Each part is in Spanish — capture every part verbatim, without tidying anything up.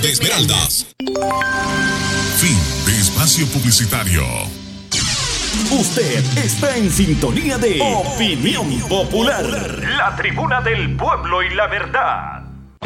de Esmeraldas. Fin de espacio publicitario. Usted está en sintonía de Opinión Popular, la tribuna del pueblo y la verdad.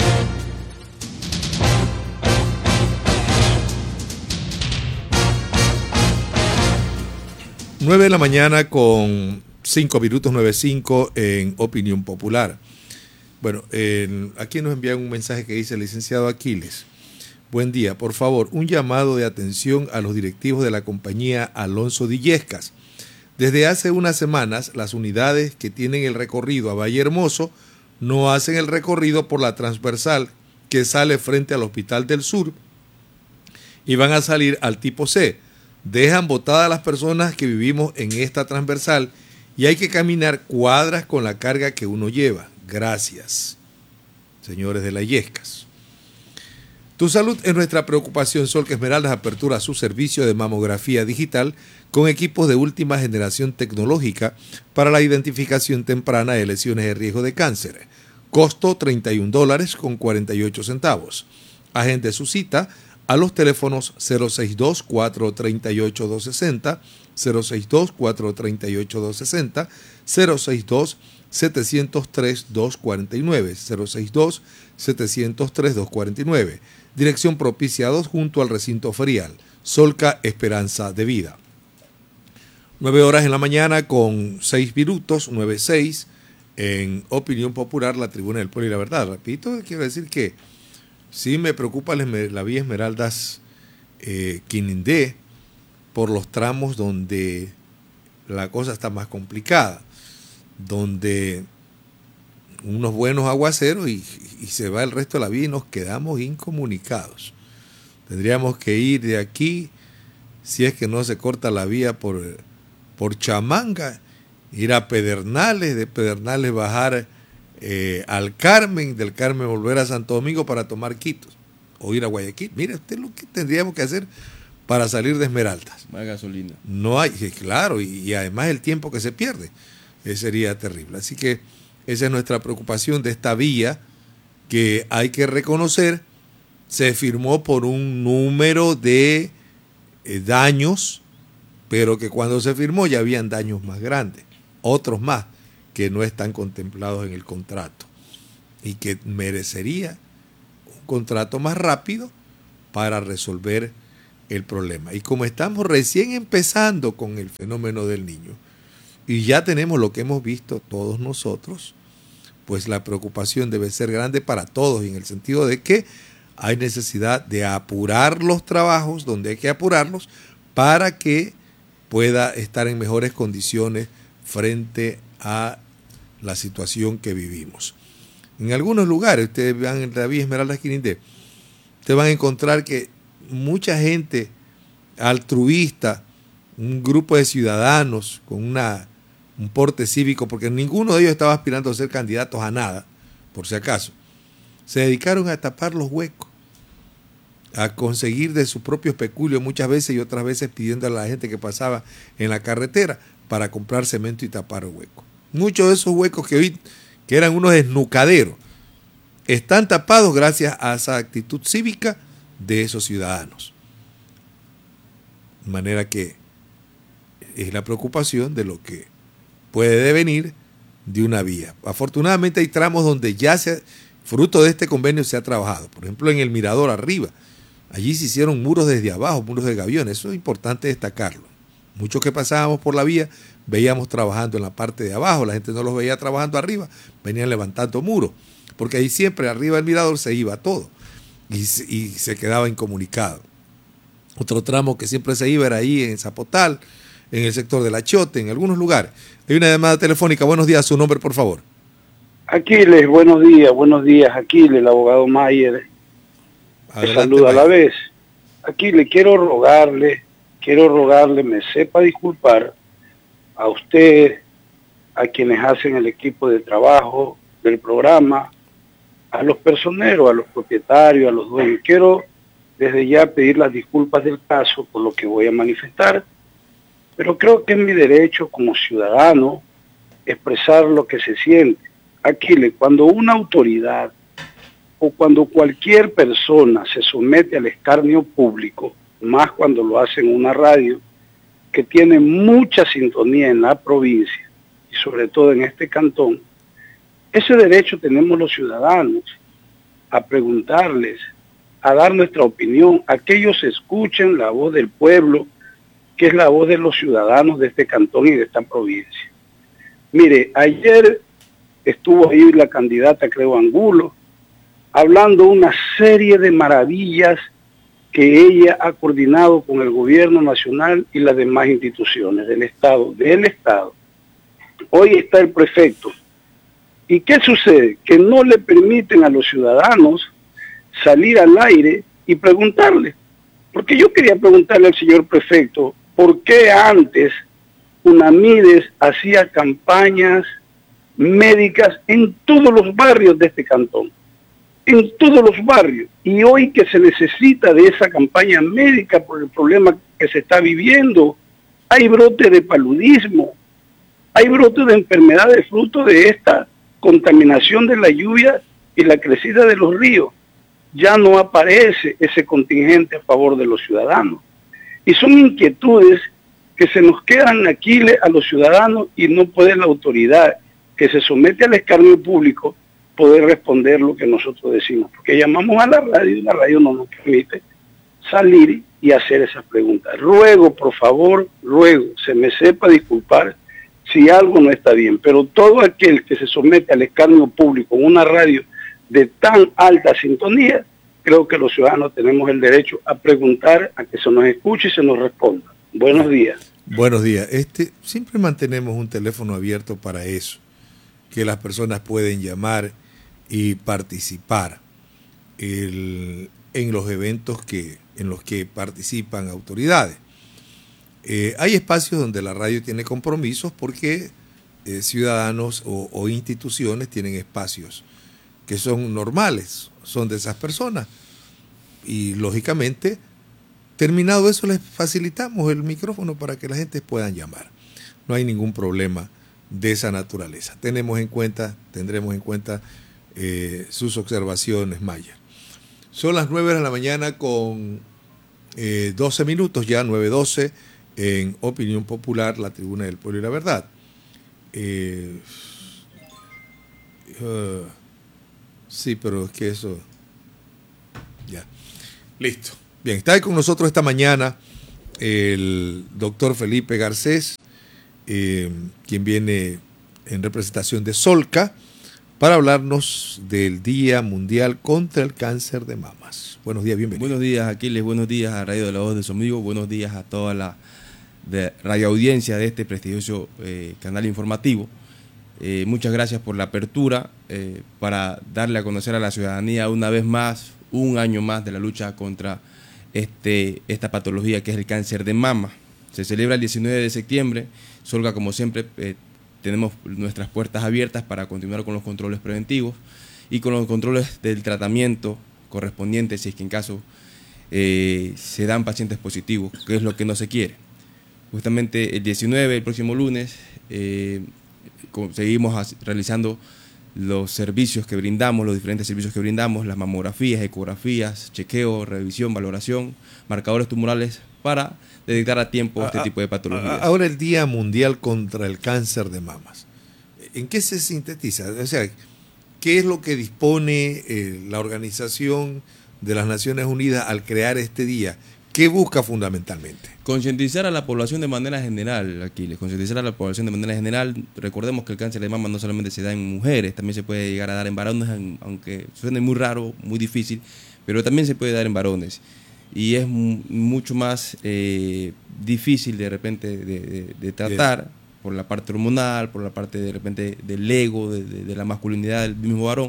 nueve de la mañana con cinco minutos, nueve cinco en Opinión Popular. Bueno, eh, aquí nos envían un mensaje que dice: licenciado Aquiles, buen día, por favor, un llamado de atención a los directivos de la compañía Alonso de Illescas. Desde hace unas semanas, las unidades que tienen el recorrido a Valle Hermoso no hacen el recorrido por la transversal que sale frente al Hospital del Sur y van a salir al tipo C. Dejan botadas a las personas que vivimos en esta transversal y hay que caminar cuadras con la carga que uno lleva. Gracias, señores de la Illescas. Tu salud es nuestra preocupación. Sol Esmeraldas apertura su servicio de mamografía digital con equipos de última generación tecnológica para la identificación temprana de lesiones de riesgo de cáncer. Costo treinta y un dólares con cuarenta y ocho centavos. Agende su cita a los teléfonos cero seis dos, cuatro tres ocho, dos seis cero, cero seis dos, cuatro tres ocho, dos seis cero, cero seis dos, siete cero tres, dos cuatro nueve, cero seis dos, siete cero tres, dos cuatro nueve. Dirección Propiciados junto al recinto ferial. Solca Esperanza de Vida. Nueve horas en la mañana con seis minutos, nueve seis, en Opinión Popular, la tribuna del pueblo y la verdad. Repito, quiero decir que sí me preocupa la, la vía Esmeraldas eh, Quinindé por los tramos donde la cosa está más complicada, donde unos buenos aguaceros y, y se va el resto de la vía y nos quedamos incomunicados. Tendríamos que ir de aquí, si es que no se corta la vía por, por Chamanga, ir a Pedernales, de Pedernales bajar eh, al Carmen, del Carmen volver a Santo Domingo para tomar Quitos, o ir a Guayaquil. Mire usted lo que tendríamos que hacer para salir de Esmeraldas. Más gasolina. No hay, claro, y, y además el tiempo que se pierde, eh, sería terrible. Así que esa es nuestra preocupación de esta vía, que hay que reconocer, se firmó por un número de eh, daños, pero que cuando se firmó ya habían daños más grandes, otros más que no están contemplados en el contrato y que merecería un contrato más rápido para resolver el problema. Y como estamos recién empezando con el fenómeno del Niño y ya tenemos lo que hemos visto todos nosotros, pues la preocupación debe ser grande para todos, en el sentido de que hay necesidad de apurar los trabajos donde hay que apurarlos para que pueda estar en mejores condiciones frente a la situación que vivimos. En algunos lugares, ustedes van en la vía Esmeraldas Quinindé, ustedes van a encontrar que mucha gente altruista, un grupo de ciudadanos con una un porte cívico, porque ninguno de ellos estaba aspirando a ser candidatos a nada, por si acaso, se dedicaron a tapar los huecos, a conseguir de sus propios peculios muchas veces y otras veces pidiendo a la gente que pasaba en la carretera para comprar cemento y tapar el hueco. Muchos de esos huecos que hoy, que eran unos desnucaderos, están tapados gracias a esa actitud cívica de esos ciudadanos. De manera que es la preocupación de lo que puede devenir de una vía. Afortunadamente hay tramos donde ya se, fruto de este convenio se ha trabajado. Por ejemplo, en el Mirador arriba, allí se hicieron muros desde abajo, muros de gaviones. Eso es importante destacarlo. Muchos que pasábamos por la vía veíamos trabajando en la parte de abajo, la gente no los veía trabajando arriba, venían levantando muros, porque ahí siempre arriba del Mirador se iba todo y, y se quedaba incomunicado. Otro tramo que siempre se iba era ahí en Zapotal, en el sector de La Chote, en algunos lugares. Hay una llamada telefónica. Buenos días, su nombre, por favor. Aquiles, buenos días, buenos días, Aquiles, el abogado Mayer. Te saluda a la vez. Aquiles, quiero rogarle, quiero rogarle, me sepa disculpar a usted, a quienes hacen el equipo de trabajo del programa, a los personeros, a los propietarios, a los dueños. Quiero desde ya pedir las disculpas del caso por lo que voy a manifestar, pero creo que es mi derecho como ciudadano expresar lo que se siente. Aquiles, cuando una autoridad o cuando cualquier persona se somete al escarnio público, más cuando lo hace en una radio, que tiene mucha sintonía en la provincia y sobre todo en este cantón, ese derecho tenemos los ciudadanos a preguntarles, a dar nuestra opinión, a que ellos escuchen la voz del pueblo, que es la voz de los ciudadanos de este cantón y de esta provincia. Mire, ayer estuvo ahí la candidata, creo, Angulo, hablando una serie de maravillas que ella ha coordinado con el gobierno nacional y las demás instituciones del Estado, del Estado. Hoy está el prefecto. ¿Y qué sucede? Que no le permiten a los ciudadanos salir al aire y preguntarle. Porque yo quería preguntarle al señor prefecto, ¿por qué antes UNAMIDES hacía campañas médicas en todos los barrios de este cantón? En todos los barrios, y hoy que se necesita de esa campaña médica por el problema que se está viviendo, hay brote de paludismo, hay brote de enfermedades fruto de esta contaminación de la lluvia y la crecida de los ríos. Ya no aparece ese contingente a favor de los ciudadanos, y son inquietudes que se nos quedan aquí a los ciudadanos y no puede la autoridad que se somete al escarnio público poder responder lo que nosotros decimos, porque llamamos a la radio y la radio no nos permite salir y hacer esas preguntas. Ruego, por favor, ruego, se me sepa disculpar si algo no está bien, pero todo aquel que se somete al escarnio público en una radio de tan alta sintonía, creo que los ciudadanos tenemos el derecho a preguntar, a que se nos escuche y se nos responda. Buenos días. Buenos días. Este, siempre mantenemos un teléfono abierto para eso, que las personas pueden llamar y participar el, en los eventos que, en los que participan autoridades. Eh, hay espacios donde la radio tiene compromisos porque eh, ciudadanos o, o instituciones tienen espacios que son normales, son de esas personas. Y lógicamente, terminado eso, les facilitamos el micrófono para que la gente pueda llamar. No hay ningún problema de esa naturaleza. Tenemos en cuenta, tendremos en cuenta eh, sus observaciones, Maya. Son las nueve de la mañana con eh, doce minutos, ya nueve doce, en Opinión Popular, la Tribuna del Pueblo y la Verdad. Eh, uh, sí, pero es que eso... Ya. Listo. Bien, está con nosotros esta mañana el doctor Felipe Garcés, eh, quien viene en representación de Solca, para hablarnos del Día Mundial contra el Cáncer de Mamas. Buenos días, bienvenido. Buenos días, Aquiles, buenos días a Radio de la Voz de su amigo, buenos días a toda la de radioaudiencia de este prestigioso eh, canal informativo. Eh, muchas gracias por la apertura eh, para darle a conocer a la ciudadanía una vez más, un año más de la lucha contra este, esta patología que es el cáncer de mama. Se celebra el diecinueve de septiembre. Solca, como siempre, eh, tenemos nuestras puertas abiertas para continuar con los controles preventivos y con los controles del tratamiento correspondiente si es que en caso eh, se dan pacientes positivos, que es lo que no se quiere. Justamente el diecinueve, el próximo lunes, eh, seguimos realizando los servicios que brindamos, los diferentes servicios que brindamos, las mamografías, ecografías, chequeo, revisión, valoración, marcadores tumorales para detectar a tiempo este tipo de patologías. Ahora el Día Mundial contra el Cáncer de Mamas. ¿En qué se sintetiza? O sea, ¿qué es lo que dispone eh, la Organización de las Naciones Unidas al crear este día? ¿Qué busca fundamentalmente? Concientizar a la población de manera general, Aquiles, concientizar a la población de manera general. Recordemos que el cáncer de mama no solamente se da en mujeres, también se puede llegar a dar en varones, aunque suene muy raro, muy difícil, pero también se puede dar en varones. Y es mucho más eh, difícil de repente de, de, de tratar Bien. por la parte hormonal, por la parte de repente del ego, de, de, de la masculinidad del mismo varón,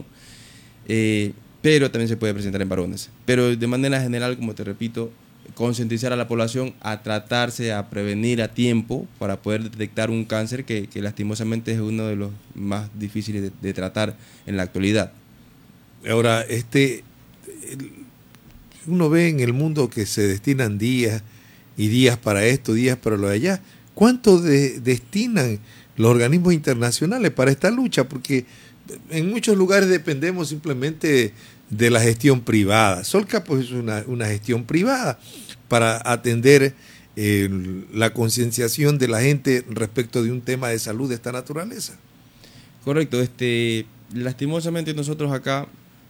eh, pero también se puede presentar en varones. Pero de manera general, como te repito, concientizar a la población a tratarse, a prevenir a tiempo para poder detectar un cáncer que, que lastimosamente es uno de los más difíciles de, de tratar en la actualidad. Ahora, este... El... uno ve en el mundo que se destinan días y días para esto, días para lo de allá. ¿Cuánto de, destinan los organismos internacionales para esta lucha? Porque en muchos lugares dependemos simplemente de la gestión privada. Solca pues es una, una gestión privada para atender eh, la concienciación de la gente respecto de un tema de salud de esta naturaleza. Correcto, este, lastimosamente nosotros acá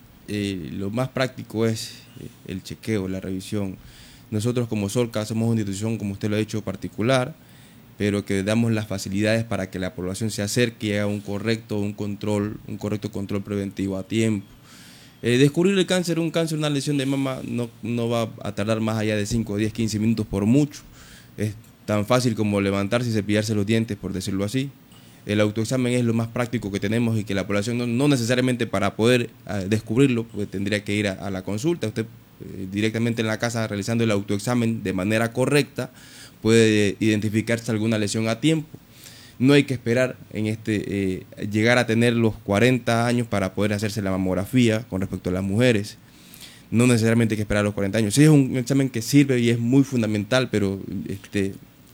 eh, lo más práctico es el chequeo, la revisión. Nosotros como Solca somos una institución, como usted lo ha dicho, particular, pero que damos las facilidades para que la población se acerque y haga un correcto, un control, un correcto control preventivo a tiempo. Eh, descubrir el cáncer, un cáncer, una lesión de mama, no, no va a tardar más allá de cinco, diez, quince minutos por mucho. Es tan fácil como levantarse y cepillarse los dientes, por decirlo así. El autoexamen es lo más práctico que tenemos y que la población no, no necesariamente para poder uh, descubrirlo, pues tendría que ir a, a la consulta. Usted eh, directamente en la casa realizando el autoexamen de manera correcta puede identificarse alguna lesión a tiempo. No hay que esperar en este eh, llegar a tener los cuarenta años para poder hacerse la mamografía con respecto a las mujeres. No necesariamente hay que esperar los cuarenta años. Sí, es un examen que sirve y es muy fundamental, pero este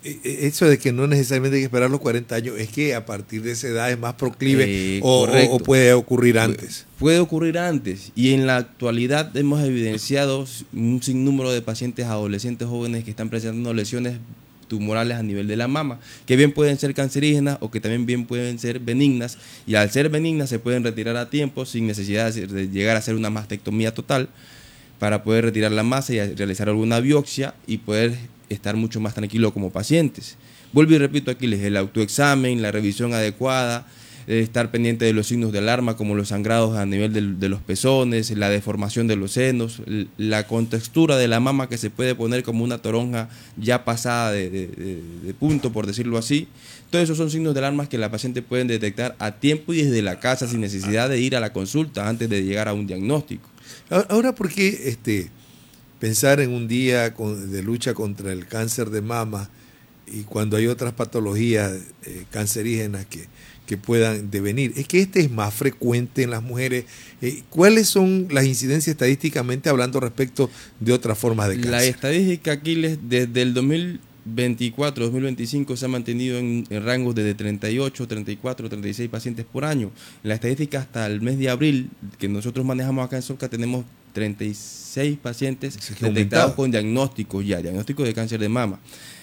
eso de que no necesariamente hay que esperar los cuarenta años, es que a partir de esa edad es más proclive eh, o, o, o puede ocurrir antes. Puede ocurrir antes, y en la actualidad hemos evidenciado un sinnúmero de pacientes adolescentes jóvenes que están presentando lesiones tumorales a nivel de la mama, que bien pueden ser cancerígenas o que también bien pueden ser benignas, y al ser benignas se pueden retirar a tiempo sin necesidad de llegar a hacer una mastectomía total, para poder retirar la masa y realizar alguna biopsia y poder estar mucho más tranquilo como pacientes. Vuelvo y repito aquí, el autoexamen, la revisión adecuada, estar pendiente de los signos de alarma como los sangrados a nivel de, de los pezones, la deformación de los senos, la contextura de la mama que se puede poner como una toronja ya pasada de, de, de, de punto, por decirlo así. Todos esos son signos de alarma que la paciente puede detectar a tiempo y desde la casa sin necesidad de ir a la consulta antes de llegar a un diagnóstico. Ahora, ¿por qué este, pensar en un día de lucha contra el cáncer de mama y cuando hay otras patologías eh, cancerígenas que, que puedan devenir? Es que este es más frecuente en las mujeres. Eh, ¿Cuáles son las incidencias estadísticamente hablando respecto de otras formas de cáncer? La estadística, Aquiles, desde el dos mil veinticuatro, dos mil veinticinco se ha mantenido en, en rangos de treinta y ocho, treinta y cuatro, treinta y seis pacientes por año. La estadística hasta el mes de abril que nosotros manejamos acá en Solca tenemos treinta y seis pacientes detectados con diagnósticos ya, diagnósticos de cáncer de mama.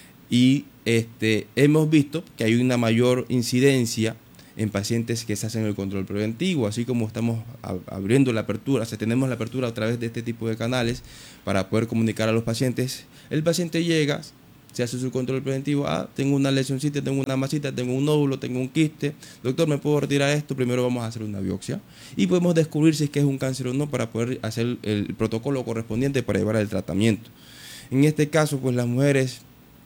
Y este, hemos visto que hay una mayor incidencia en pacientes que se hacen el control preventivo, así como estamos abriendo la apertura, o sea, tenemos la apertura a través de este tipo de canales para poder comunicar a los pacientes. El paciente llega, se hace su control preventivo, ah, tengo una lesioncita, tengo una masita, tengo un nódulo, tengo un quiste, doctor, ¿me puedo retirar esto? Primero vamos a hacer una biopsia y podemos descubrir si es que es un cáncer o no para poder hacer el protocolo correspondiente para llevar el tratamiento. En este caso, pues las mujeres,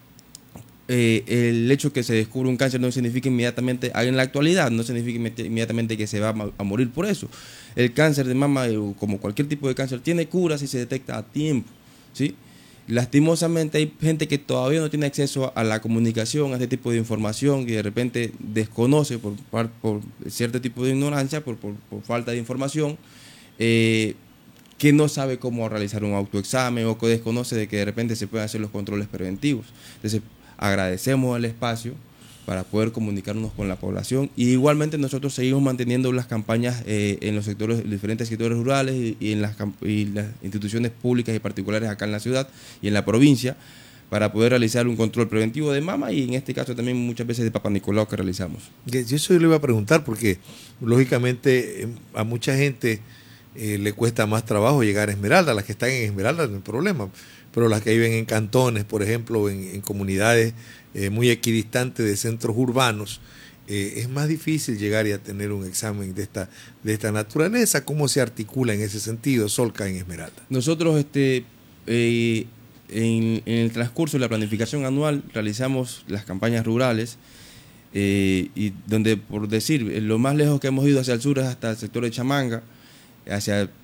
eh, el hecho que se descubre un cáncer no significa inmediatamente, en la actualidad, no significa inmediatamente que se va a morir por eso. El cáncer de mama, como cualquier tipo de cáncer, tiene cura si se detecta a tiempo, ¿sí? Lastimosamente hay gente que todavía no tiene acceso a la comunicación, a este tipo de información, que de repente desconoce por, por cierto tipo de ignorancia, por, por, por falta de información, eh, que no sabe cómo realizar un autoexamen o que desconoce de que de repente se pueden hacer los controles preventivos. Entonces agradecemos el espacio para poder comunicarnos con la población, y igualmente nosotros seguimos manteniendo las campañas eh, en los sectores, los diferentes sectores rurales y, y en las, y las instituciones públicas y particulares acá en la ciudad y en la provincia para poder realizar un control preventivo de mama y en este caso también muchas veces de Papa Nicolau que realizamos. Yo eso le iba a preguntar porque lógicamente a mucha gente eh, le cuesta más trabajo llegar a Esmeralda. Las que están en Esmeralda no hay problema, pero las que viven en cantones, por ejemplo, en, en comunidades Eh, muy equidistante de centros urbanos, eh, es más difícil llegar y a tener un examen de esta, de esta naturaleza. ¿Cómo se articula en ese sentido Solca en Esmeralda? Nosotros este, eh, en, en el transcurso de la planificación anual realizamos las campañas rurales eh, y donde, por decir, lo más lejos que hemos ido hacia el sur es hasta el sector de Chamanga, hacia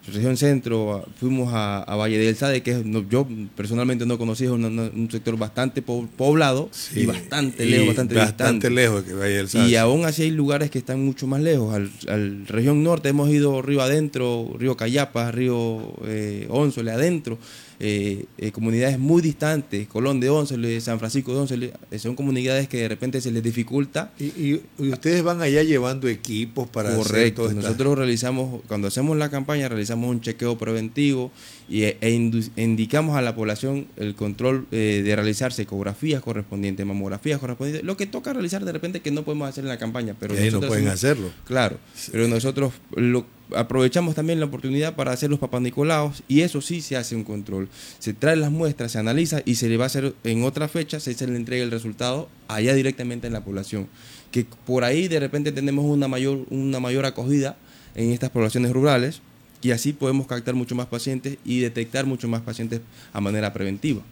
región centro, fuimos a, a Valle del Sade, que es, no, yo personalmente no conocí, es un, un sector bastante po poblado sí, y bastante lejos, bastante, bastante distante. lejos que Valle del Sade. Y aún así hay lugares que están mucho más lejos. Al, al región norte hemos ido río adentro, río Cayapa, río eh, Ónsole adentro, eh, eh, comunidades muy distantes, Colón de Ónsole, San Francisco de Ónsole, eh, son comunidades que de repente se les dificulta. Y, y, y ustedes van allá llevando equipos para Correcto, hacer todo nosotros esta... realizamos, cuando hacemos la campaña, realizamos un chequeo preventivo y, e, e indicamos a la población el control eh, de realizarse ecografías correspondientes, mamografías correspondientes, lo que toca realizar de repente que no podemos hacer en la campaña, pero y ahí no pueden hacemos, hacerlo. Claro, sí. Pero nosotros lo, aprovechamos también la oportunidad para hacer los papanicolaos y eso sí se hace un control. Se traen las muestras, se analiza y se le va a hacer en otra fecha, se, se le entrega el resultado allá directamente en la población. Que por ahí de repente tenemos una mayor, una mayor acogida en estas poblaciones rurales y así podemos captar mucho más pacientes y detectar mucho más pacientes a manera preventiva.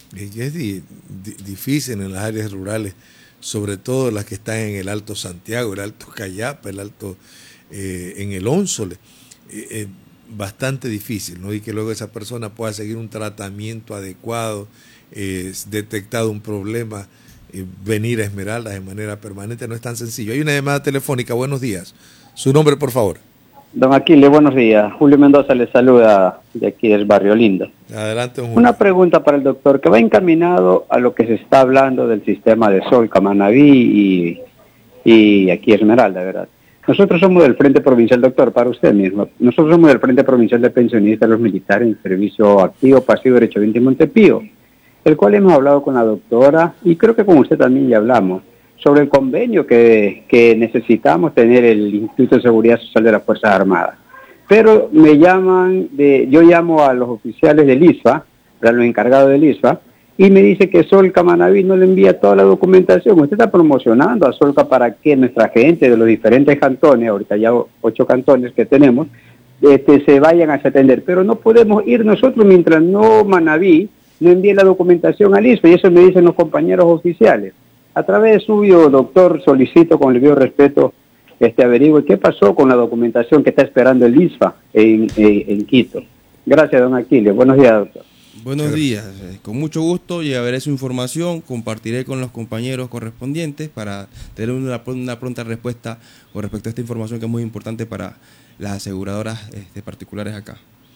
Es di, di, difícil en las áreas rurales, sobre todo las que están en el Alto Santiago, el Alto Cayapa, el Alto eh, en el Ónsole, eh, eh, bastante difícil, ¿no? Y que luego esa persona pueda seguir un tratamiento adecuado, eh, detectado un problema, eh, venir a Esmeraldas de manera permanente no es tan sencillo. Hay una llamada telefónica, buenos días. Su nombre, por favor. Don Aquiles, buenos días. Julio Mendoza le saluda de aquí del Barrio Lindo. Adelante, Julio. Una pregunta para el doctor, que va encaminado a lo que se está hablando del sistema de Solca, Manabí y, y aquí Esmeralda, ¿verdad? Nosotros somos del Frente Provincial, doctor, para usted mismo. Nosotros somos del Frente Provincial de Pensionistas de los Militares en Servicio Activo, Pasivo, Derecho veinte y Montepío, el cual hemos hablado con la doctora y creo que con usted también ya hablamos sobre el convenio que, que necesitamos tener el Instituto de Seguridad Social de las Fuerzas Armadas. Pero me llaman, de, yo llamo a los oficiales del I S F A, a los encargados del I S F A, y me dice que Solca Manabí no le envía toda la documentación. Usted está promocionando a Solca para que nuestra gente de los diferentes cantones, ahorita ya ocho cantones que tenemos, este, se vayan a atender. Pero no podemos ir nosotros mientras no Manabí no envíe la documentación al I S F A, y eso me dicen los compañeros oficiales. A través suyo, doctor, solicito con el debido respeto este averigüe qué pasó con la documentación que está esperando el I S F A en, en, en Quito. Gracias, don Aquiles. Buenos días, doctor. Buenos días. Con mucho gusto llevaré su información, compartiré con los compañeros correspondientes para tener una, una pronta respuesta con respecto a esta información que es muy importante para las aseguradoras este, particulares acá.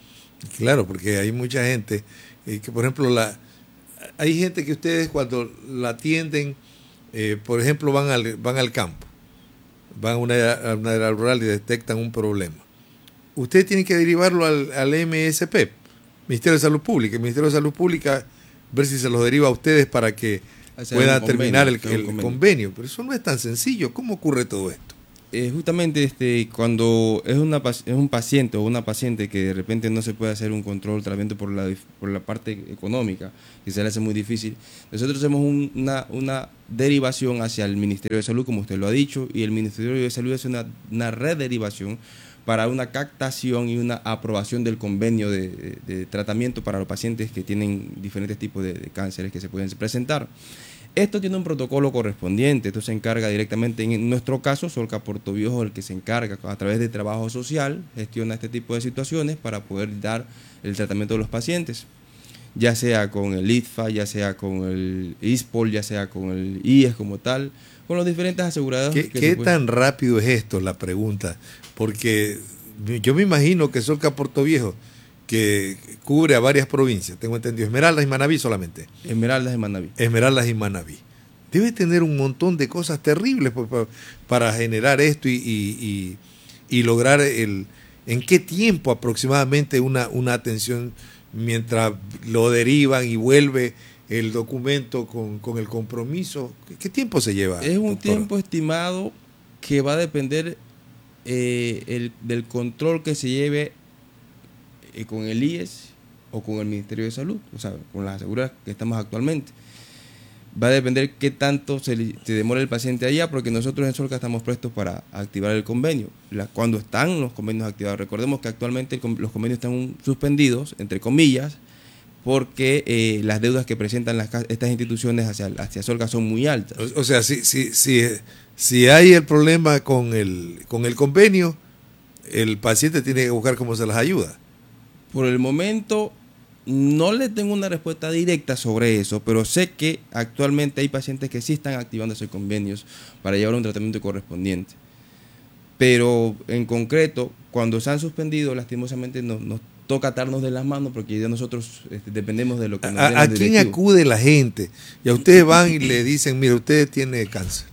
Claro, porque hay mucha gente eh, que, por ejemplo, la hay gente que ustedes cuando la atienden, Eh, por ejemplo, van al, van al campo, van a una, a una área rural y detectan un problema. Ustedes tienen que derivarlo al, al M S P, Ministerio de Salud Pública. El Ministerio de Salud Pública, ver si se los deriva a ustedes para que Hacer puedan convenio, terminar el, el convenio. convenio. Pero eso no es tan sencillo. ¿Cómo ocurre todo esto? Eh, justamente este, cuando es, una, es un paciente o una paciente que de repente no se puede hacer un control, tratamiento por la, por la parte económica, que se le hace muy difícil, nosotros hacemos un, una, una derivación hacia el Ministerio de Salud, como usted lo ha dicho, y el Ministerio de Salud hace una, una rederivación para una captación y una aprobación del convenio de, de, de tratamiento para los pacientes que tienen diferentes tipos de, de cánceres que se pueden presentar. Esto tiene un protocolo correspondiente, esto se encarga directamente, en nuestro caso, Solca Portoviejo es el que se encarga a través de trabajo social, gestiona este tipo de situaciones para poder dar el tratamiento de los pacientes, ya sea con el I S F A, ya sea con el I S P O L, ya sea con el I E S como tal, con los diferentes asegurados. ¿Qué, que ¿qué tan rápido es esto, la pregunta? Porque yo me imagino que Solca Portoviejo, que cubre a varias provincias, tengo entendido, Esmeraldas y Manabí solamente. Esmeraldas y Manabí. Esmeraldas y Manabí. Debe tener un montón de cosas terribles para, para generar esto y, y, y, y lograr el... ¿En qué tiempo aproximadamente una, una atención mientras lo derivan y vuelve el documento con, con el compromiso? ¿Qué, qué tiempo se lleva? Es un doctor? tiempo estimado que va a depender eh, el, del control que se lleve con el I E S o con el Ministerio de Salud, o sea, con las aseguradoras que estamos actualmente. Va a depender qué tanto se, se demore el paciente allá, porque nosotros en Solca estamos prestos para activar el convenio. La, cuando están los convenios activados, recordemos que actualmente el, los convenios están suspendidos, entre comillas, porque eh, las deudas que presentan las, estas instituciones hacia, hacia Solca son muy altas. O, o sea, si, si, si, si hay el problema con el, con el convenio, el paciente tiene que buscar cómo se las ayuda. Por el momento no le tengo una respuesta directa sobre eso, pero sé que actualmente hay pacientes que sí están activando esos convenios para llevar un tratamiento correspondiente. Pero en concreto, cuando se han suspendido, lastimosamente nos, nos toca atarnos de las manos porque ya nosotros este, dependemos de lo que nos ¿A, a quién acude la gente? Y a ustedes van y le dicen, mire, usted tiene cáncer.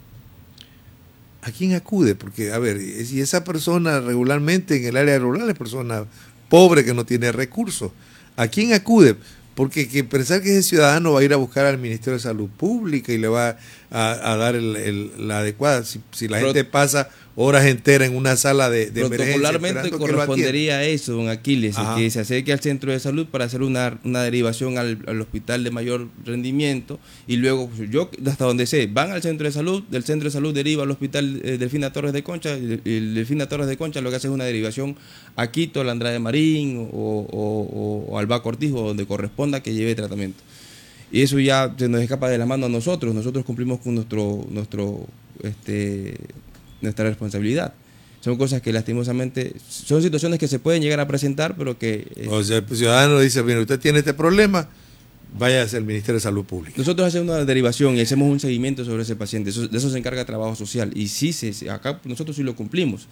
¿A quién acude? Porque, a ver, si esa persona regularmente en el área rural es persona pobre que no tiene recursos, ¿a quién acude? Porque que pensar que ese ciudadano va a ir a buscar al Ministerio de Salud Pública y le va a, a dar el, el, la adecuada, si, si la Pro, gente pasa horas enteras en una sala de, de emergencia. Protocolarmente correspondería a eso, don Aquiles, que se acerque al centro de salud para hacer una, una derivación al, al hospital de mayor rendimiento y luego, yo hasta donde sé, van al centro de salud, del centro de salud deriva al hospital eh, Delfina Torres de Concha, y el Delfina Torres de Concha lo que hace es una derivación a Quito, a la Andrade Marín o, o, o, o al Baco Ortiz, o donde corresponda que lleve tratamiento. Y eso ya se nos escapa de la mano a nosotros, nosotros cumplimos con nuestro, nuestro este, nuestra responsabilidad. Son cosas que lastimosamente, son situaciones que se pueden llegar a presentar, pero que... Eh, o sea, el ciudadano dice, mire, usted tiene este problema, vaya hacia el Ministerio de Salud Pública. Nosotros hacemos una derivación y hacemos un seguimiento sobre ese paciente, eso, de eso se encarga Trabajo Social, y sí, se, acá nosotros sí lo cumplimos.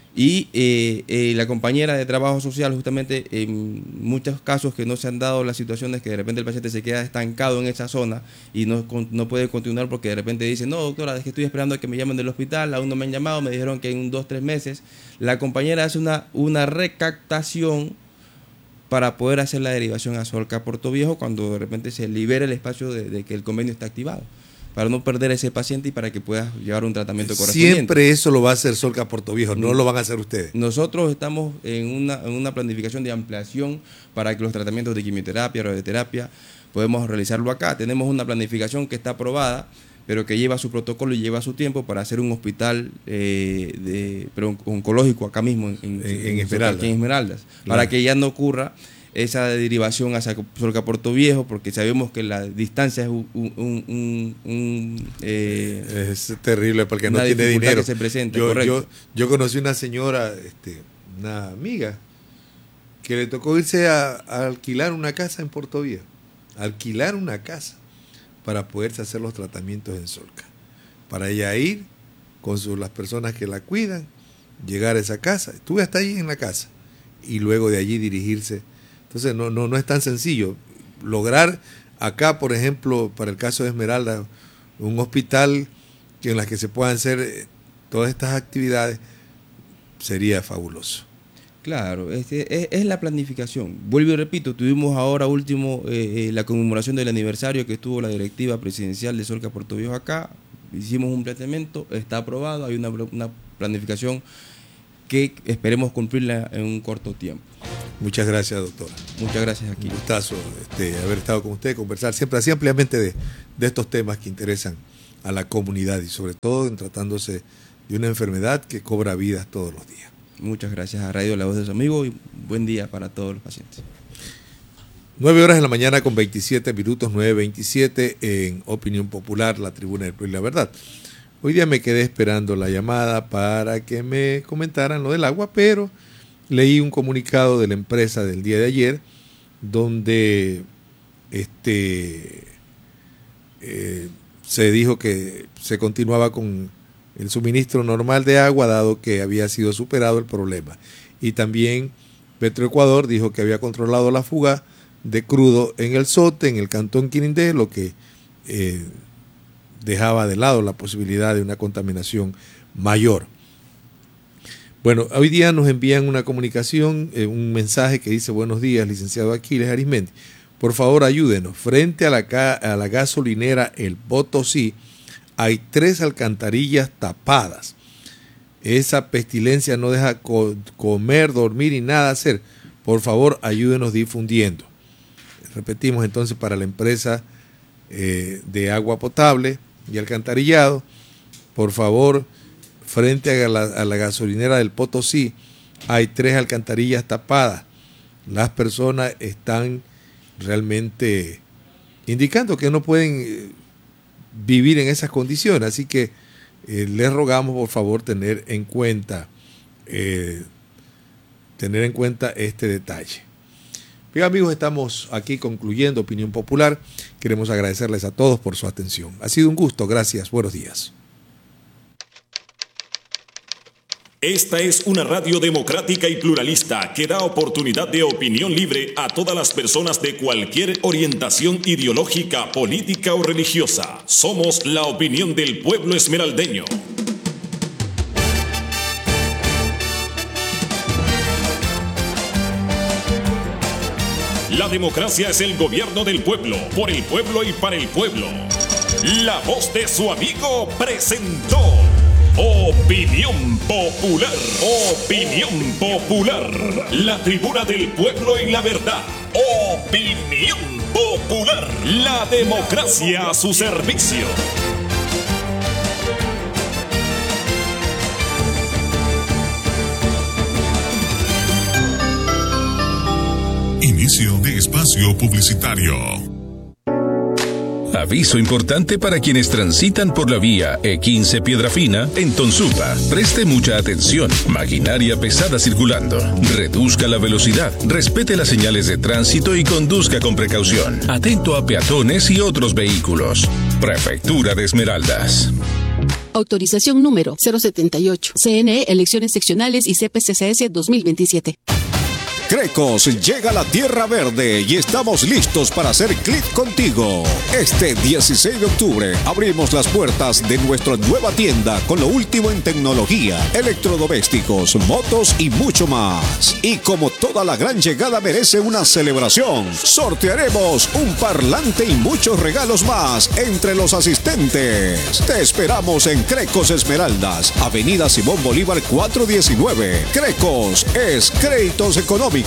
Y eh, eh, la compañera de Trabajo Social, justamente en muchos casos que no se han dado las situaciones que de repente el paciente se queda estancado en esa zona y no, no puede continuar porque de repente dice, no doctora, es que estoy esperando a que me llamen del hospital, aún no me han llamado, me dijeron que en un dos, tres meses. La compañera hace una, una recaptación para poder hacer la derivación a Solca Portoviejo cuando de repente se libera el espacio de, de que el convenio está activado, para no perder a ese paciente y para que pueda llevar un tratamiento correspondiente. Siempre eso lo va a hacer Solca Portoviejo, no lo van a hacer ustedes. Nosotros estamos en una, en una planificación de ampliación para que los tratamientos de quimioterapia, radioterapia, podemos realizarlo acá. Tenemos una planificación que está aprobada, pero que lleva su protocolo y lleva su tiempo para hacer un hospital eh, de, pero oncológico acá mismo en, en, en, en Esmeraldas, en Esmeraldas claro. Para que ya no ocurra esa derivación hacia Solca Portoviejo, porque sabemos que la distancia es un, un, un, un eh, es terrible porque no tiene dinero. Que se presenta, yo, yo, yo conocí una señora, este, una amiga, que le tocó irse a, a alquilar una casa en Portoviejo, alquilar una casa para poderse hacer los tratamientos en Solca, para ella ir con su, las personas que la cuidan, llegar a esa casa, estuve hasta ahí en la casa y luego de allí dirigirse. Entonces no, no, no es tan sencillo. Lograr acá, por ejemplo, para el caso de Esmeralda, un hospital que en las que se puedan hacer todas estas actividades sería fabuloso. Claro, es, es, es la planificación. Vuelvo y repito, tuvimos ahora último eh, eh, la conmemoración del aniversario que estuvo la directiva presidencial de Solca Portoviejo acá. Hicimos un planteamiento, está aprobado, hay una, una planificación que esperemos cumplirla en un corto tiempo. Muchas gracias, doctora. Muchas gracias, aquí. Un gustazo este, haber estado con usted, conversar siempre así ampliamente de, de estos temas que interesan a la comunidad y sobre todo en tratándose de una enfermedad que cobra vidas todos los días. Muchas gracias a Radio La Voz de su Amigo y buen día para todos los pacientes. nueve horas de la mañana con veintisiete minutos, nueve veintisiete en Opinión Popular, la Tribuna del Pueblo y la Verdad. Hoy día me quedé esperando la llamada para que me comentaran lo del agua, pero leí un comunicado de la empresa del día de ayer donde este, eh, se dijo que se continuaba con el suministro normal de agua dado que había sido superado el problema. Y también Petroecuador dijo que había controlado la fuga de crudo en el Sote, en el cantón Quirindé, lo que eh, dejaba de lado la posibilidad de una contaminación mayor. Bueno, hoy día nos envían una comunicación, eh, un mensaje que dice: buenos días, licenciado Aquiles Arismendi. Por favor, ayúdenos. Frente a la, a la gasolinera El Potosí hay tres alcantarillas tapadas. Esa pestilencia no deja co comer, dormir y nada hacer. Por favor, ayúdenos difundiendo. Repetimos entonces, para la empresa eh, de agua potable y alcantarillado, por favor, frente a la, a la gasolinera del Potosí hay tres alcantarillas tapadas. Las personas están realmente indicando que no pueden eh, vivir en esas condiciones, así que eh, les rogamos por favor tener en cuenta eh, tener en cuenta este detalle. Bien, amigos, estamos aquí concluyendo Opinión Popular. Queremos agradecerles a todos por su atención. Ha sido un gusto. Gracias. Buenos días. Esta es una radio democrática y pluralista que da oportunidad de opinión libre a todas las personas de cualquier orientación ideológica, política o religiosa. Somos la opinión del pueblo esmeraldeño. La democracia es el gobierno del pueblo, por el pueblo y para el pueblo. La voz de su amigo presentó Opinión Popular. Opinión Popular. La tribuna del pueblo y la verdad. Opinión Popular. La democracia a su servicio. Inicio de espacio publicitario. Aviso importante para quienes transitan por la vía E quince Piedrafina en Tonsupa. Preste mucha atención. Maquinaria pesada circulando. Reduzca la velocidad. Respete las señales de tránsito y conduzca con precaución. Atento a peatones y otros vehículos. Prefectura de Esmeraldas. Autorización número cero setenta y ocho. C N E Elecciones Seccionales y C P C C S dos mil veintisiete. Crecos llega a la Tierra Verde y estamos listos para hacer clic contigo. Este dieciséis de octubre abrimos las puertas de nuestra nueva tienda con lo último en tecnología, electrodomésticos, motos y mucho más. Y como toda la gran llegada merece una celebración, sortearemos un parlante y muchos regalos más entre los asistentes. Te esperamos en Crecos Esmeraldas, Avenida Simón Bolívar cuatrocientos diecinueve. Crecos es créditos económicos.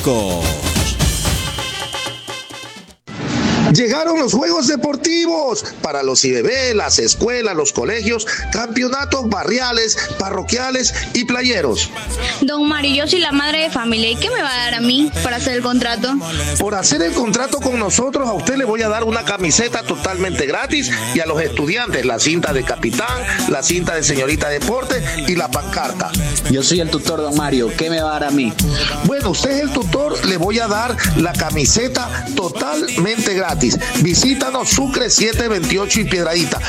Llegaron los Juegos Deportivos para los I B B, las escuelas, los colegios, campeonatos barriales, parroquiales y playeros. Don Mario, yo soy la madre de familia. ¿Y qué me va a dar a mí para hacer el contrato? Por hacer el contrato con nosotros, a usted le voy a dar una camiseta totalmente gratis y a los estudiantes la cinta de capitán, la cinta de señorita deporte y la pancarta. Yo soy el tutor, don Mario. ¿Qué me va a dar a mí? Bueno, usted es el tutor, le voy a dar la camiseta totalmente gratis. Visítanos Sucre setecientos veintiocho y Piedradita.